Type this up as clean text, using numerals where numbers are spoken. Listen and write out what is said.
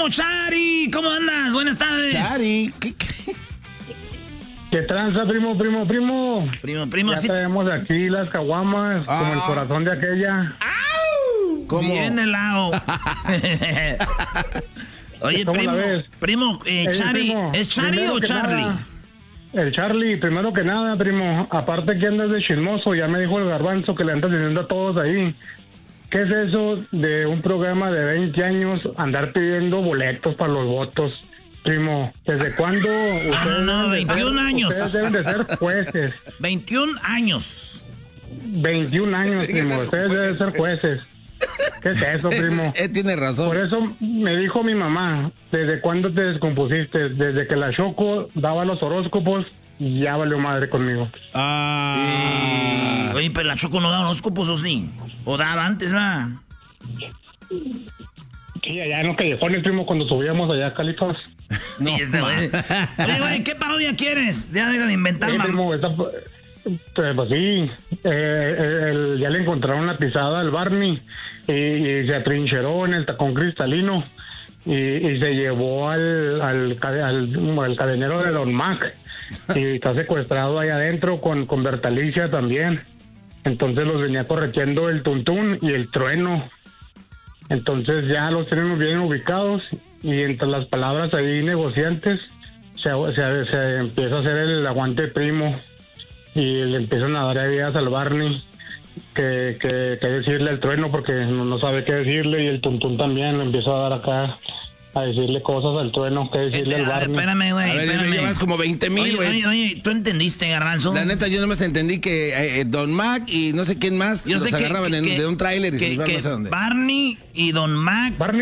primo Chari, ¿cómo andas? Buenas tardes. Chari, ¿Qué tranza, primo? Primo, Ya sí. traemos aquí las caguamas, como el corazón de aquella. ¿cómo? Bien helado. Oye, ¿Cómo la ves? primo, Chari, primo, ¿es Chari primero o que Charlie? nada, el Charlie, primero que nada, primo, aparte que andas de chismoso, ya me dijo el garbanzo que le andas diciendo a todos ahí. ¿Qué es eso de un programa de 20 años andar pidiendo boletos para los votos? Primo, ¿desde cuándo ustedes no, 21 años. Ustedes deben de ser jueces. 21 años. 21 años, primo, ustedes deben ser jueces. ¿Qué es eso, primo? Tiene razón. Por eso me dijo mi mamá, ¿desde cuándo te descompusiste? Desde que la Choco daba los horóscopos y ya valió madre conmigo. Oye, pero la Choco no da horóscopos, ¿o sí? ¿O daba antes, va? Sí, allá en los callejones, primo, cuando subíamos allá a Califas. No, Oye, güey, ¿qué parodia quieres? Ya deja de inventar, Sí, mamá. primo, pues sí, ya le encontraron la pisada al Barney y se atrincheró en el tacón cristalino y se llevó al cadenero de Don Mac y está secuestrado ahí adentro con Bertalicia también. Entonces los venía correteando el Tuntún y el Trueno. Entonces ya los tenemos bien ubicados y entre las palabras ahí negociantes se empieza a hacer el aguante primo y le empiezan a dar ideas al Barney que decirle al Trueno porque no sabe qué decirle, y el Tuntún también le empieza a dar acá a decirle cosas al Trueno, que decirle al Barney. Espérame, güey, A ver, espérame. llevas como 20,000, güey. Oye, ¿tú entendiste, Garbanzo? La neta, yo nomás entendí que Don Mac y no sé quién más Yo los sé agarraban de un tráiler y se que iban no sé dónde. Barney y Don Mac Barney